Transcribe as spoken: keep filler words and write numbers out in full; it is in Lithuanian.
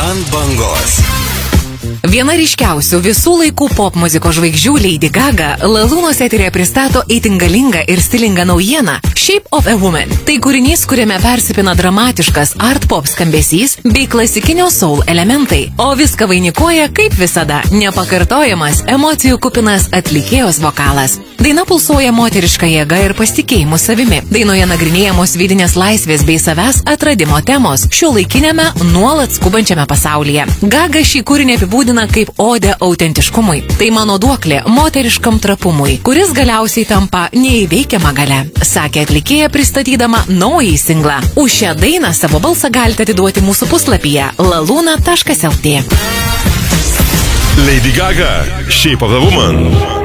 Ant bangos. Viena ryškiausių visų laikų pop muzikos žvaigždžių Lady Gaga Lalūnos eterėje pristato itin galingą ir stilingą naujieną Shape of a Woman. Tai kūrinys, kuriame persipina dramatiškas art pop skambesys bei klasikinio soul elementai, o viską vainikuoja, kaip visada, nepakartojamas, emocijų kupinas atlikėjos vokalas. Daina pulsuoja moteriška jėga ir pasitikėjimu savimi. Dainoje nagrinėjamos vidinės laisvės bei savęs atradimo temos šiuolaikinėme, nuolat skubančiame pasaulyje. Gaga šį kūrinį apibūdina kaip odę autentiškumui. Tai mano duoklė moteriškam trapumui, kuris galiausiai tampa neįveikiama galia, sakė atlikėja pristatydama naująjį singlą. Už šią dainą savo balsą galite atiduoti mūsų puslapyje laluna taškas lt. Lady Gaga, Shape of a Woman.